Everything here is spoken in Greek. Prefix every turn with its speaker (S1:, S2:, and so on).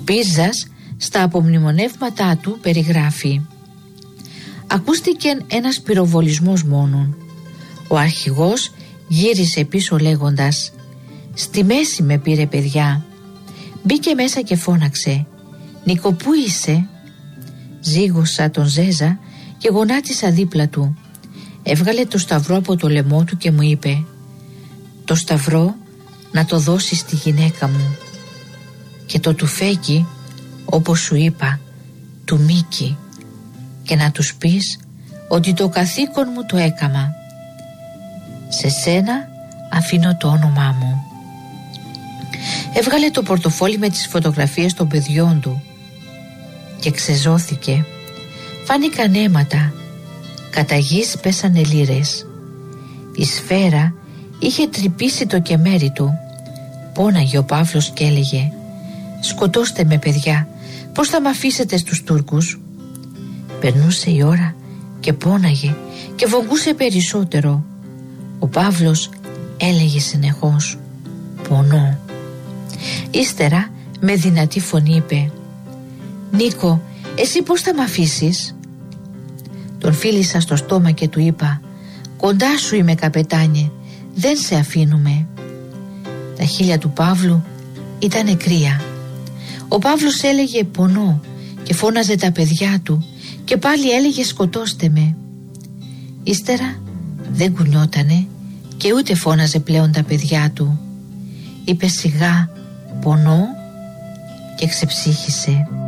S1: Μπίρζας στα απομνημονεύματά του περιγράφει: ακούστηκε ένας πυροβολισμός μόνον. Ο αρχηγός γύρισε πίσω λέγοντας: στη μέση με πήρε, παιδιά. Μπήκε μέσα και φώναξε: Νίκο, πού είσαι? Ζήγωσα τον Ζέζα και γονάτισα δίπλα του. Έβγαλε το σταυρό από το λαιμό του και μου είπε: το σταυρό να το δώσεις στη γυναίκα μου, και το τουφέκι, όπως σου είπα, του Μίκη, και να τους πεις ότι το καθήκον μου το έκαμα. Σε σένα αφήνω το όνομά μου. Έβγαλε το πορτοφόλι με τις φωτογραφίες των παιδιών του και ξεζώθηκε. Φάνηκαν αίματα, κατά γης πέσανε λίρες. Η σφαίρα είχε τρυπήσει το κεμέρι του. Πόναγε ο Παύλος και έλεγε: σκοτώστε με, παιδιά, πώς θα μ' αφήσετε στους Τούρκους? Περνούσε η ώρα και πόναγε και βογκούσε περισσότερο. Ο Παύλος έλεγε συνεχώς: πονώ. Ύστερα με δυνατή φωνή είπε: Νίκο, εσύ πώς θα μ' αφήσεις? Τον φίλησα στο στόμα και του είπα: κοντά σου είμαι, καπετάνιε, δεν σε αφήνουμε. Τα χείλια του Παύλου ήταν κρύα. Ο Παύλος έλεγε πονώ και φώναζε τα παιδιά του και πάλι έλεγε σκοτώστε με. Ύστερα δεν κουνιότανε και ούτε φώναζε πλέον τα παιδιά του. Είπε σιγά πονώ και ξεψύχησε.